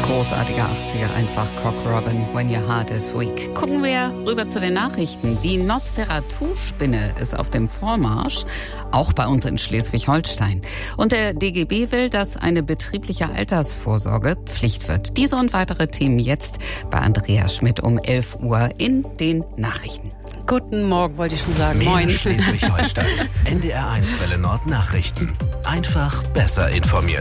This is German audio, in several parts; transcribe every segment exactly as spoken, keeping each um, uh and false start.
Großartige achtziger einfach. Cock Robin, When Your Heart is Weak. Gucken wir rüber zu den Nachrichten. Die Nosferatu-Spinne ist auf dem Vormarsch, auch bei uns in Schleswig-Holstein. Und der D G B will, dass eine betriebliche Altersvorsorge Pflicht wird. Diese und weitere Themen jetzt bei Andrea Schmidt um elf Uhr in den Nachrichten. Guten Morgen, wollte ich schon sagen. Mehr Moin. Schleswig-Holstein. N D R eins Welle Nord Nachrichten. Einfach besser informiert.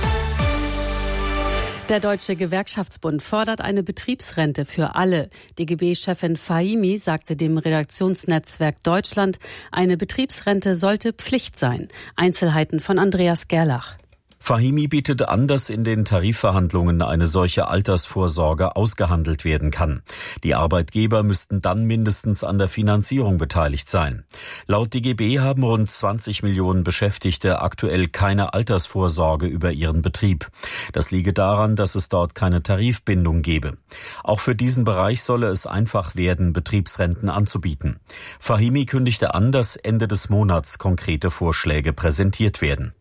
Der Deutsche Gewerkschaftsbund fordert eine Betriebsrente für alle. D G B-Chefin Fahimi sagte dem Redaktionsnetzwerk Deutschland, eine Betriebsrente sollte Pflicht sein. Einzelheiten von Andreas Gerlach. Fahimi bietet an, dass in den Tarifverhandlungen eine solche Altersvorsorge ausgehandelt werden kann. Die Arbeitgeber müssten dann mindestens an der Finanzierung beteiligt sein. Laut D G B haben rund zwanzig Millionen Beschäftigte aktuell keine Altersvorsorge über ihren Betrieb. Das liege daran, dass es dort keine Tarifbindung gebe. Auch für diesen Bereich solle es einfach werden, Betriebsrenten anzubieten. Fahimi kündigte an, dass Ende des Monats konkrete Vorschläge präsentiert werden.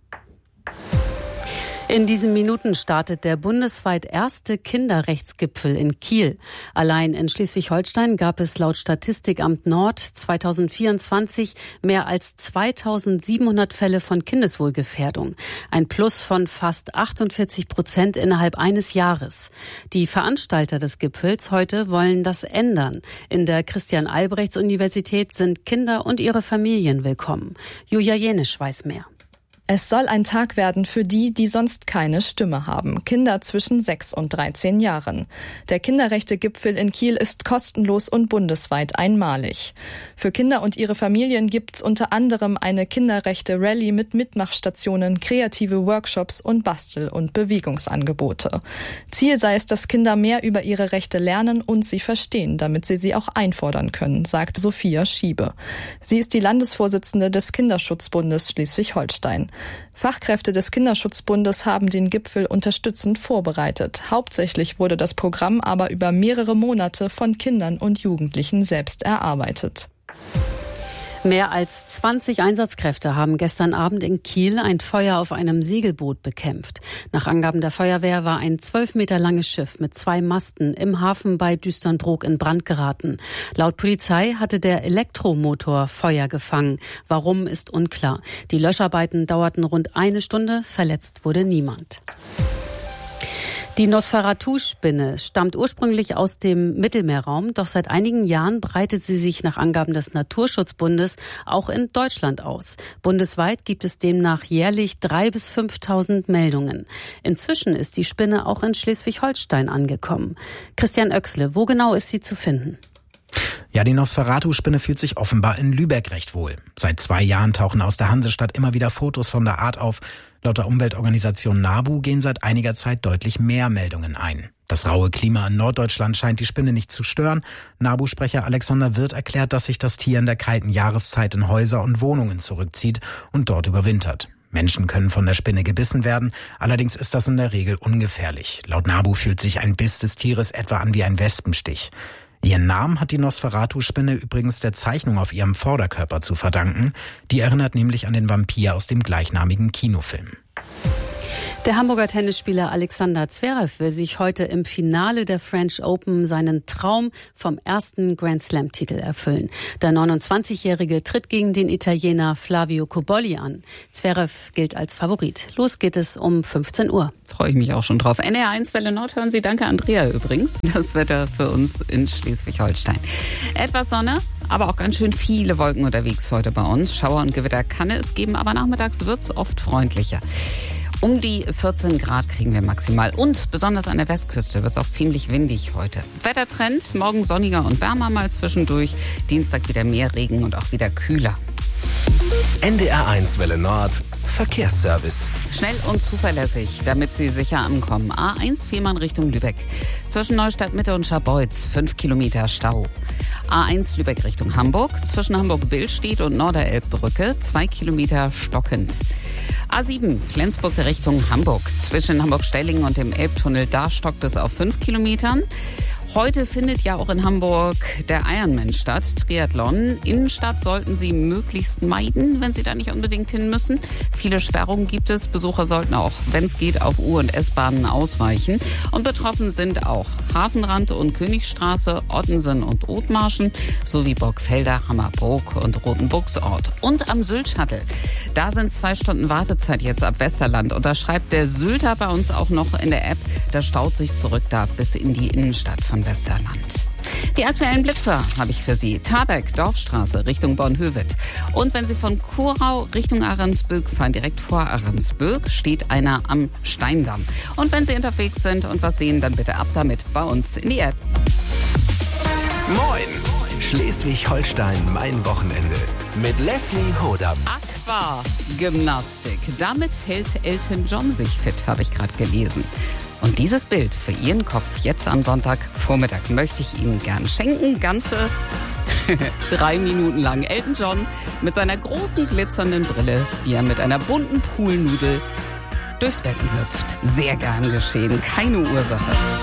In diesen Minuten startet der bundesweit erste Kinderrechtsgipfel in Kiel. Allein in Schleswig-Holstein gab es laut Statistikamt Nord zweitausendvierundzwanzig mehr als zweitausendsiebenhundert Fälle von Kindeswohlgefährdung. Ein Plus von fast achtundvierzig Prozent innerhalb eines Jahres. Die Veranstalter des Gipfels heute wollen das ändern. In der Christian-Albrechts-Universität sind Kinder und ihre Familien willkommen. Julia Jenisch weiß mehr. Es soll ein Tag werden für die, die sonst keine Stimme haben. Kinder zwischen sechs und dreizehn Jahren. Der Kinderrechte-Gipfel in Kiel ist kostenlos und bundesweit einmalig. Für Kinder und ihre Familien gibt's unter anderem eine Kinderrechte-Rallye mit Mitmachstationen, kreative Workshops und Bastel- und Bewegungsangebote. Ziel sei es, dass Kinder mehr über ihre Rechte lernen und sie verstehen, damit sie sie auch einfordern können, sagt Sophia Schiebe. Sie ist die Landesvorsitzende des Kinderschutzbundes Schleswig-Holstein. Fachkräfte des Kinderschutzbundes haben den Gipfel unterstützend vorbereitet. Hauptsächlich wurde das Programm aber über mehrere Monate von Kindern und Jugendlichen selbst erarbeitet. Mehr als zwanzig Einsatzkräfte haben gestern Abend in Kiel ein Feuer auf einem Segelboot bekämpft. Nach Angaben der Feuerwehr war ein zwölf Meter langes Schiff mit zwei Masten im Hafen bei Düsternbrook in Brand geraten. Laut Polizei hatte der Elektromotor Feuer gefangen. Warum, ist unklar. Die Löscharbeiten dauerten rund eine Stunde. Verletzt wurde niemand. Die Nosferatu-Spinne stammt ursprünglich aus dem Mittelmeerraum, doch seit einigen Jahren breitet sie sich nach Angaben des Naturschutzbundes auch in Deutschland aus. Bundesweit gibt es demnach jährlich dreitausend bis fünftausend Meldungen. Inzwischen ist die Spinne auch in Schleswig-Holstein angekommen. Christian Oechsle, wo genau ist sie zu finden? Ja, die Nosferatu-Spinne fühlt sich offenbar in Lübeck recht wohl. Seit zwei Jahren tauchen aus der Hansestadt immer wieder Fotos von der Art auf. Laut der Umweltorganisation NABU gehen seit einiger Zeit deutlich mehr Meldungen ein. Das raue Klima in Norddeutschland scheint die Spinne nicht zu stören. NABU-Sprecher Alexander Wirth erklärt, dass sich das Tier in der kalten Jahreszeit in Häuser und Wohnungen zurückzieht und dort überwintert. Menschen können von der Spinne gebissen werden, allerdings ist das in der Regel ungefährlich. Laut NABU fühlt sich ein Biss des Tieres etwa an wie ein Wespenstich. Ihren Namen hat die Nosferatu-Spinne übrigens der Zeichnung auf ihrem Vorderkörper zu verdanken. Die erinnert nämlich an den Vampir aus dem gleichnamigen Kinofilm. Der Hamburger Tennisspieler Alexander Zverev will sich heute im Finale der French Open seinen Traum vom ersten Grand-Slam-Titel erfüllen. Der neunundzwanzigjährige tritt gegen den Italiener Flavio Cobolli an. Zverev gilt als Favorit. Los geht es um fünfzehn Uhr. Freue ich mich auch schon drauf. N R eins Welle Nord hören Sie. Danke, Andrea, übrigens. Das Wetter für uns in Schleswig-Holstein. Etwas Sonne, aber auch ganz schön viele Wolken unterwegs heute bei uns. Schauer und Gewitter kann es geben, aber nachmittags wird es oft freundlicher. Um die vierzehn Grad kriegen wir maximal. Und besonders an der Westküste wird es auch ziemlich windig heute. Wettertrend, morgen sonniger und wärmer mal zwischendurch. Dienstag wieder mehr Regen und auch wieder kühler. N D R eins Welle Nord Verkehrsservice. Schnell und zuverlässig, damit Sie sicher ankommen. A eins Fehmarn Richtung Lübeck. Zwischen Neustadt Mitte und Scharbeutz fünf Kilometer Stau. A eins Lübeck Richtung Hamburg. Zwischen Hamburg-Billstedt und Norderelbbrücke zwei Kilometer stockend. A sieben Flensburg Richtung Hamburg. Zwischen Hamburg-Stellingen und dem Elbtunnel, da stockt es auf fünf Kilometern. Heute findet ja auch in Hamburg der Ironman statt, Triathlon. Innenstadt sollten Sie möglichst meiden, wenn Sie da nicht unbedingt hin müssen. Viele Sperrungen gibt es. Besucher sollten auch, wenn es geht, auf U- und S-Bahnen ausweichen. Und betroffen sind auch Hafenrand und Königstraße, Ottensen und Othmarschen sowie Burgfelder, Hammerbrook und Rotenbuchsort. Und am Sylt-Shuttle, da sind zwei Stunden Wartezeit jetzt ab Westerland. Und da schreibt der Sylter bei uns auch noch in der App, da staut sich zurück da bis in die Innenstadt von Westerland. Die aktuellen Blitzer habe ich für Sie. Tarbeck, Dorfstraße, Richtung Bornhöved. Und wenn Sie von Kurau Richtung Ahrensböck fahren, direkt vor Ahrensböck, steht einer am Steindamm. Und wenn Sie unterwegs sind und was sehen, dann bitte ab damit bei uns in die App. Moin! Schleswig-Holstein, mein Wochenende. Mit Leslie Hodam. Aquagymnastik. Damit hält Elton John sich fit, habe ich gerade gelesen. Und dieses Bild für Ihren Kopf jetzt am Sonntagvormittag möchte ich Ihnen gern schenken. Ganze drei Minuten lang. Elton John mit seiner großen glitzernden Brille, wie er mit einer bunten Poolnudel durchs Becken hüpft. Sehr gern geschehen. Keine Ursache.